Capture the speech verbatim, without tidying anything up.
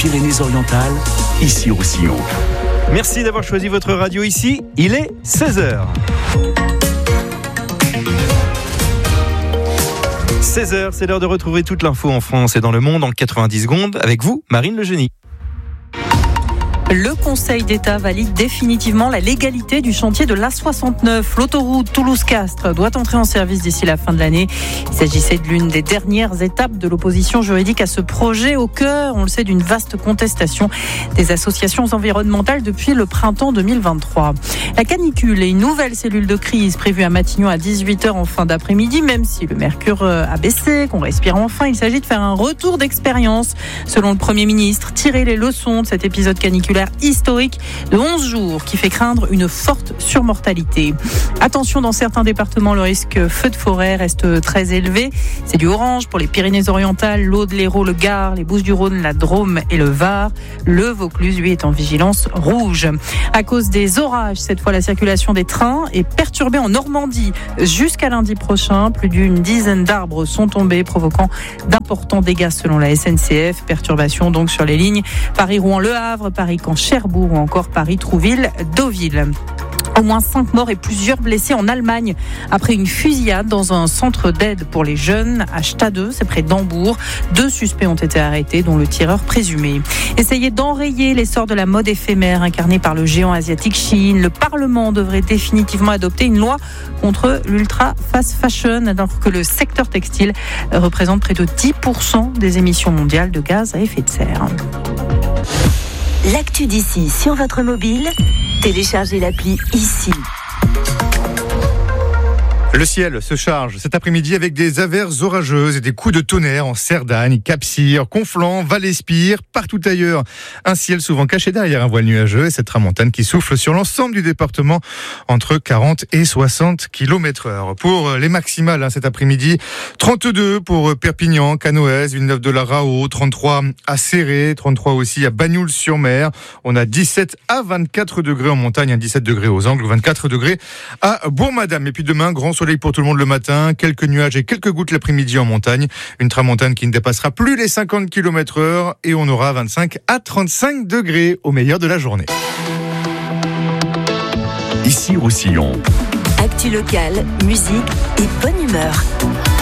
Pyrénées-Orientales, Issy-Roussillon. Merci d'avoir choisi votre radio ici. Il est seize heures. seize heures, c'est l'heure de retrouver toute l'info en France et dans le monde en quatre-vingt-dix secondes avec vous, Marine Legenie. Le Conseil d'État valide définitivement la légalité du chantier de l'A soixante-neuf. L'autoroute Toulouse-Castres doit entrer en service d'ici la fin de l'année. Il s'agissait de l'une des dernières étapes de l'opposition juridique à ce projet, au cœur, on le sait, d'une vaste contestation des associations environnementales depuis le printemps deux mille vingt-trois. La canicule et une nouvelle cellule de crise prévue à Matignon à dix-huit heures en fin d'après-midi, même si le mercure a baissé, qu'on respire enfin, il s'agit de faire un retour d'expérience. Selon le Premier ministre, tirer les leçons de cet épisode caniculaire historique de onze jours qui fait craindre une forte surmortalité. Attention, dans certains départements, le risque feu de forêt reste très élevé. C'est du orange pour les Pyrénées-Orientales, l'Aude, l'Hérault, le Gard, les Bouches-du-Rhône, la Drôme et le Var. Le Vaucluse, lui, est en vigilance rouge. À cause des orages, cette fois, la circulation des trains est perturbée en Normandie. Jusqu'à lundi prochain, plus d'une dizaine d'arbres sont tombés, provoquant d'importants dégâts selon la S N C F. Perturbations donc sur les lignes Paris-Rouen-Le Havre, Paris-Caen, Cherbourg ou encore Paris-Trouville-Deauville. Au moins cinq morts et plusieurs blessés en Allemagne après une fusillade dans un centre d'aide pour les jeunes à Stade, c'est près d'Hambourg. Deux suspects ont été arrêtés, dont le tireur présumé. Essayer d'enrayer l'essor de la mode éphémère incarnée par le géant asiatique Shein. Le Parlement devrait définitivement adopter une loi contre l'ultra fast fashion, alors que le secteur textile représente près de dix pour cent des émissions mondiales de gaz à effet de serre. L'actu d'ici sur votre mobile, téléchargez l'appli Ici. Le ciel se charge cet après-midi avec des averses orageuses et des coups de tonnerre en Cerdagne, Cap-Cyr, Conflans, Val-Espire, partout ailleurs. Un ciel souvent caché derrière un voile nuageux et cette tramontane qui souffle sur l'ensemble du département entre quarante et soixante kilomètres heure. Pour les maximales hein, cet après-midi, trente-deux pour Perpignan, Canoës, Villeneuve-de-la-Raho, trente-trois à Céré, trente-trois aussi à Bagnoul-sur-Mer. On a dix-sept à vingt-quatre degrés en montagne, dix-sept degrés aux Angles, vingt-quatre degrés à Bourg-Madame. Et puis demain, grand soleil pour tout le monde le matin, quelques nuages et quelques gouttes l'après-midi en montagne. Une tramontane qui ne dépassera plus les cinquante kilomètres heure et on aura vingt-cinq à trente-cinq degrés au meilleur de la journée. Issy-Roussillon. Actu locale, musique et bonne humeur.